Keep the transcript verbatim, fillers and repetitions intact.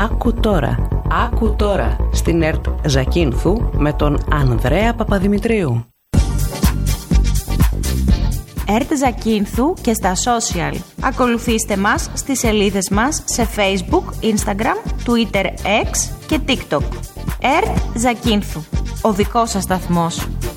Άκου τώρα, άκου τώρα στην ΕΡΤ Ζακίνθου με τον Ανδρέα Παπαδημητρίου. ΕΡΤ Ζακίνθου και στα social. Ακολουθήστε μας στις σελίδες μας σε Facebook, Instagram, Twitter, X και TikTok. ΕΡΤ Ζακίνθου, ο δικός σας σταθμός.